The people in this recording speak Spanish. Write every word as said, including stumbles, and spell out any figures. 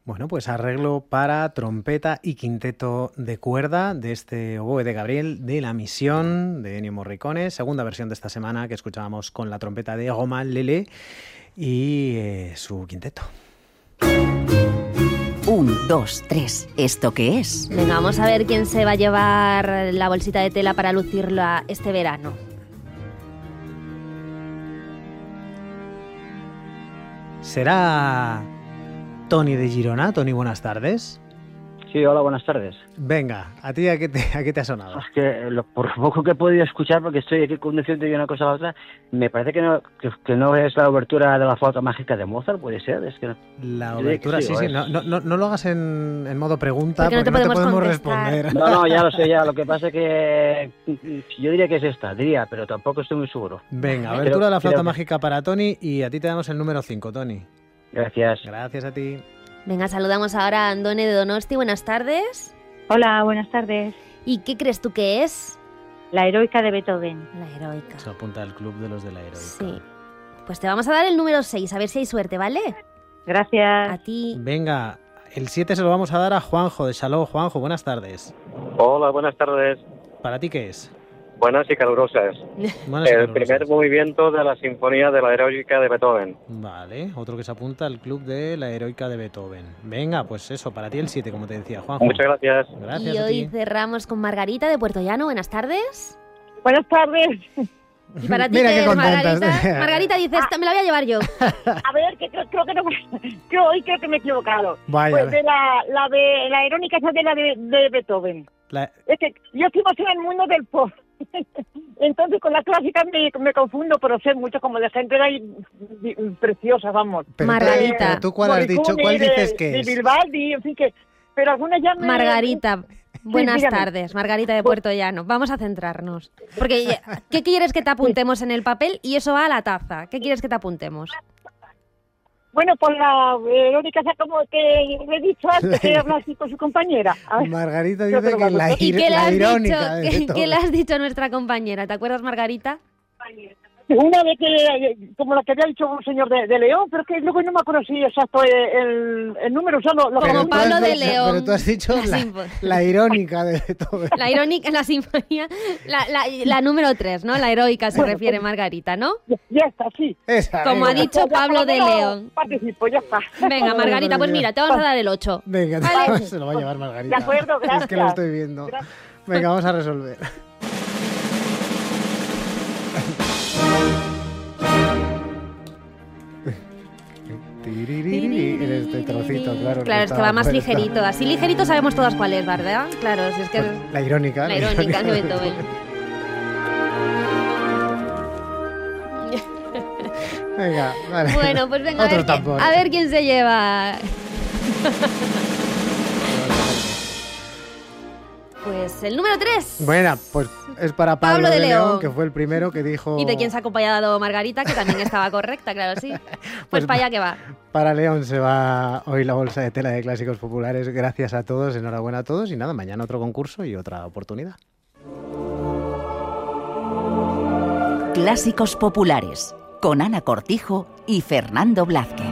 Bueno, pues arreglo para trompeta y quinteto de cuerda de este oboe de Gabriel de La Misión de Ennio Morricone, segunda versión de esta semana que escuchábamos con la trompeta de Romain Lelé y eh, su quinteto. Un, dos, tres. ¿Esto qué es? Venga, vamos a ver quién se va a llevar la bolsita de tela para lucirla este verano. ¿Será Tony de Girona? Tony, buenas tardes. Sí, hola, buenas tardes. Venga, ¿a ti a qué te, a qué te ha sonado? Es que lo, por poco que he podido escuchar, porque estoy aquí conduciendo de una cosa a la otra, me parece que no, que, que no es la obertura de la flauta mágica de Mozart, puede ser. Es que no, la obertura, sí, sí, sí. No, no, no lo hagas en, en modo pregunta, porque, porque no te no podemos, te podemos responder. No, no, ya lo sé, ya. Lo que pasa es que yo diría que es esta, diría, pero tampoco estoy muy seguro. Venga, abertura creo, de la flauta creo... mágica para Tony y a ti te damos el número cinco, Tony. Gracias. Gracias a ti. Venga, saludamos ahora a Andone de Donosti. Buenas tardes. Hola, buenas tardes. ¿Y qué crees tú que es? La heroica de Beethoven. La heroica. Se apunta al club de los de la heroica. Sí. Pues te vamos a dar el número seis, a ver si hay suerte, ¿vale? Gracias. A ti. Venga, el siete se lo vamos a dar a Juanjo de Salou. Juanjo, buenas tardes. Hola, buenas tardes. ¿Para ti qué es? Buenas y calurosas. Buenas y el calurosas. primer movimiento de la Sinfonía de la Heroica de Beethoven. Vale, otro que se apunta al club de la heroica de Beethoven. Venga, pues eso, para ti el siete, como te decía, Juanjo. Muchas gracias. Gracias y a hoy ti. cerramos con Margarita de Puerto Llano. Buenas tardes. Buenas tardes. ¿Y para ti Mira qué qué es, contentas. Margarita? Margarita dice, esta me la voy a llevar yo. A ver, que creo, creo que no, que hoy creo que me he equivocado. Vaya. Pues de la, la de la irónica esa de la de, de Beethoven. La... Es que yo estoy más en el mundo del pop. Entonces con la clásica me, me confundo, pero sé mucho como de gente de ahí preciosa, vamos. Pero Margarita. Tú, pero tú cuál has dicho, ¿cuál de, dices que de es? Vivaldi, en fin que, pero algunas ya me... Margarita. Buenas dígame. tardes, Margarita de Puerto Llano. Vamos a centrarnos. Porque, ¿qué quieres que te apuntemos en el papel? Y eso va a la taza. ¿Qué quieres que te apuntemos? Bueno, pues la Verónica, esa como que le he dicho antes, que habla así con su compañera. A ver. Margarita Yo dice creo que la, ¿Y ir, qué le la has irónica de dicho, ¿qué, todo. ¿qué le has dicho a nuestra compañera? ¿Te acuerdas, Margarita? Una vez que, como la que había dicho un señor de, de León, pero es que luego no me acuerdo si exacto el, el número, o sea, lo, lo Como Pero tú Pablo has de dicho- León. Pero tú has dicho La la, sinfo- la irónica de todo. La irónica, la sinfonía, la, la, la número tres, ¿no? La heroica se Bueno, refiere pues- Margarita, ¿no? ya, ya está, sí. Esa, Como ha venga. dicho Pablo de Pero León. Participo, ya está. Venga, Margarita, pues mira, te vamos a dar el ocho. Venga, Vale. se lo va a llevar Margarita. De acuerdo, Es que lo gracias. estoy viendo. Gracias. Venga, vamos a resolver. Tiririri, en este trocito, claro. Claro, es que va más ligerito. Así ligerito sabemos todas cuál es, ¿verdad? Claro, si es que... La irónica. La irónica de Beethoven. Venga, vale. Bueno, pues venga, a Otro ver, qui- tampón. a ver quién se lleva. Pues el número tres. Bueno, pues es para Pablo, Pablo de de León, León. que fue el primero que dijo... Y de quién se ha acompañado Margarita, que también estaba correcta, claro, sí. Pues, Pues para allá que va. Para León se va hoy la bolsa de tela de clásicos populares. Gracias a todos, enhorabuena a todos. Y nada, mañana otro concurso y otra oportunidad. Clásicos populares con Ana Cortijo y Fernando Blázquez.